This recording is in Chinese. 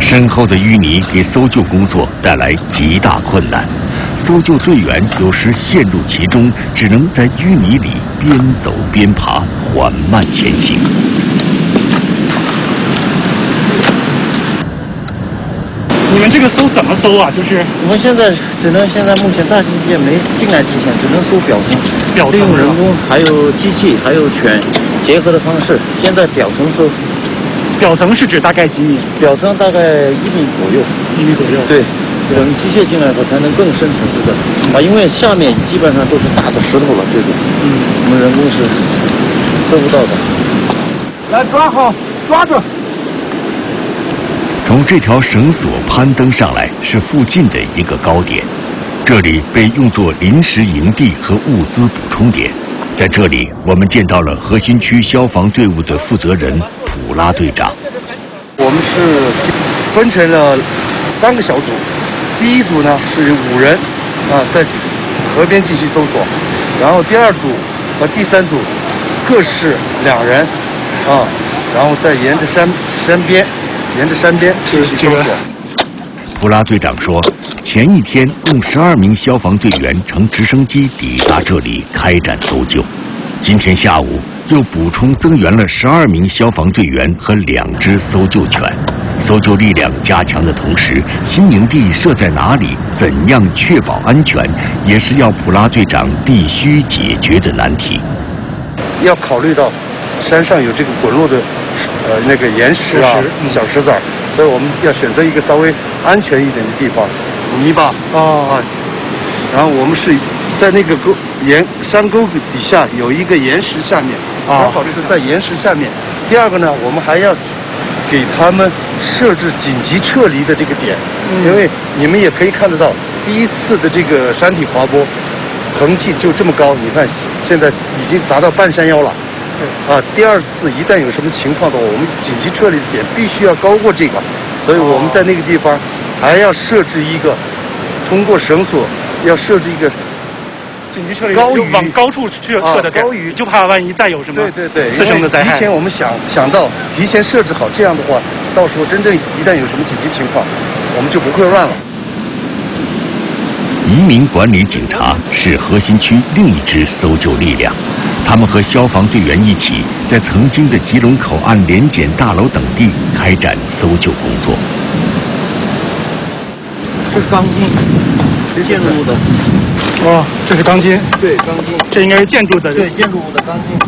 深厚的淤泥给搜救工作带来极大困难，搜救队员有时陷入其中，只能在淤泥里边走边爬，缓慢前行。 你们这个搜怎么搜啊？就是我们现在目前大型机械没进来之前，只能搜表层，利用人工还有机器还有犬结合的方式。现在表层搜， 表层是指大概几米？ 表层大概1米左右。 1米左右。对， 等机械进来后才能更深层次的啊，因为下面基本上都是大的石头了，这种，我们人工是搜不到的。 来抓好，抓住。 从这条绳索攀登上来是附近的一个高点，这里被用作临时营地和物资补充点。在这里，我们见到了核心区消防队伍的负责人普拉队长。 我们是分成了3个小组，第一组呢是5人，在河边进行搜索，然后第2组和第3组各是2人，然后再沿着山边进行搜索。 普拉队长说，前一天共12名消防队员乘直升机抵达这里开展搜救，今天下午又补充增援了12名消防队员和2只搜救犬。搜救力量加强的同时，新营地设在哪里，怎样确保安全，也是要普拉队长必须解决的难题。 要考虑到山上有这个滚落的那个岩石啊、小石子儿，所以我们要选择一个稍微安全一点的地方，泥巴然后我们是在那个山沟底下有一个岩石下面，刚好是在岩石下面。第二个呢，我们还要给他们设置紧急撤离的这个点，因为你们也可以看得到，第一次的这个山体滑坡，痕迹就这么高，你看现在已经达到半山腰了。第2次一旦有什么情况的话，我们紧急撤离的点必须要高过这个，所以我们在那个地方还要设置一个，通过绳索要设置一个紧急撤离高于往高处撤的点，就怕万一再有什么次生的灾害。 提前我们想到提前设置好，这样的话，到时候真正一旦有什么紧急情况，我们就不会乱了。 移民管理警察是核心区另一支搜救力量，他们和消防队员一起，在曾经的吉隆口岸联检大楼等地开展搜救工作。 这是钢筋，是建筑物的。 这是钢筋。 对，钢筋。 这应该是建筑的。 对，建筑物的钢筋。